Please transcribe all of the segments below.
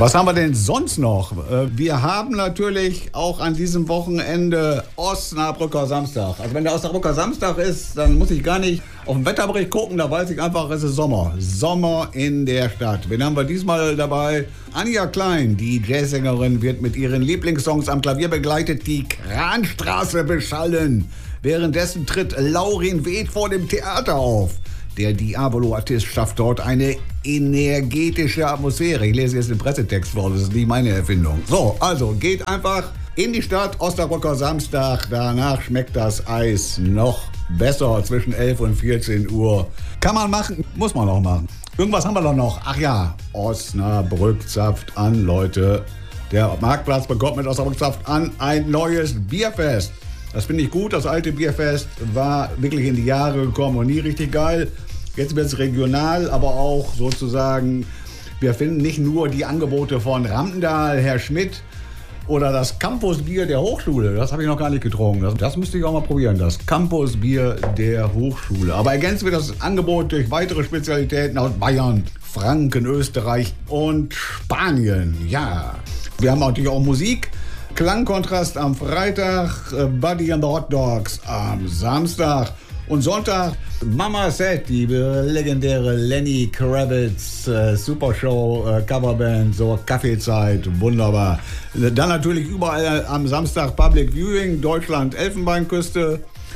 Was haben wir denn sonst noch? Wir haben natürlich auch an diesem Wochenende Osnabrücker Samstag. Also wenn der Osnabrücker Samstag ist, dann muss ich gar nicht auf den Wetterbericht gucken, da weiß ich einfach, es ist Sommer. Sommer in der Stadt. Wen haben wir diesmal dabei? Anja Klein, die Jazzsängerin, wird mit ihren Lieblingssongs am Klavier begleitet, die Kranstraße beschallen. Währenddessen tritt Laurin Weht vor dem Theater auf. Der Diabolo-Artist schafft dort eine energetische Atmosphäre. Ich lese jetzt den Pressetext vor, das ist nicht meine Erfindung. So, also geht einfach in die Stadt, Osnabrücker Samstag. Danach schmeckt das Eis noch besser zwischen 11 und 14 Uhr. Kann man machen, muss man auch machen. Irgendwas haben wir doch noch. Ach ja, Osnabrück zapft an, Leute. Der Marktplatz bekommt mit Osnabrück zapft an ein neues Bierfest. Das finde ich gut. Das alte Bierfest war wirklich in die Jahre gekommen und nie richtig geil. Jetzt wird es regional, aber auch sozusagen, wir finden nicht nur die Angebote von Rampendahl, Herr Schmidt oder das Campusbier der Hochschule. Das habe ich noch gar nicht getrunken. Das müsste ich auch mal probieren, das Campusbier der Hochschule. Aber ergänzt wird das Angebot durch weitere Spezialitäten aus Bayern, Franken, Österreich und Spanien. Ja, wir haben natürlich auch Musik. Klangkontrast am Freitag, Buddy and the Hot Dogs am Samstag und Sonntag Mama Set, die legendäre Lenny Kravitz Supershow Coverband, so Kaffeezeit, wunderbar. Dann natürlich überall am Samstag Public Viewing, Deutschland Elfenbeinküste.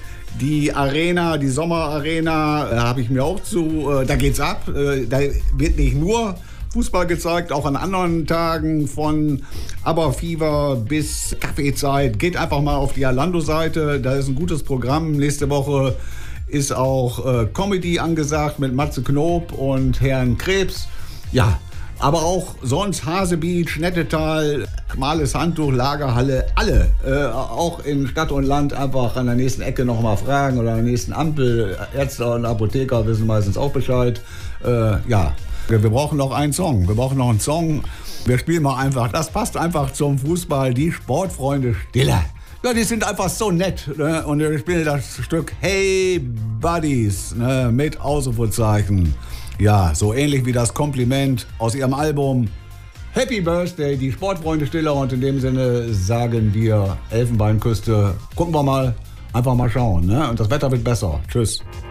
Die Arena, die Sommerarena, habe ich mir auch da geht's ab. Da wird nicht nur Fußball gezeigt, auch an anderen Tagen von Aberfieber bis Kaffeezeit. Geht einfach mal auf die Alando-Seite, da ist ein gutes Programm. Nächste Woche ist auch Comedy angesagt mit Matze Knob und Herrn Krebs. Ja, aber auch sonst Hasebeach, Nettetal, Schmales Handtuch, Lagerhalle, alle. Auch in Stadt und Land einfach an der nächsten Ecke noch mal fragen oder an der nächsten Ampel. Ärzte und Apotheker wissen meistens auch Bescheid. Ja. Wir brauchen noch einen Song. Wir spielen mal einfach. Das passt einfach zum Fußball. Die Sportfreunde Stiller. Ja, die sind einfach so nett. Ne? Und wir spielen das Stück Hey Buddies, ne? Mit Ausrufezeichen. Ja, so ähnlich wie das Kompliment aus ihrem Album Happy Birthday, die Sportfreunde Stiller. Und in dem Sinne sagen wir Elfenbeinküste. Gucken wir mal. Einfach mal schauen. Ne? Und das Wetter wird besser. Tschüss.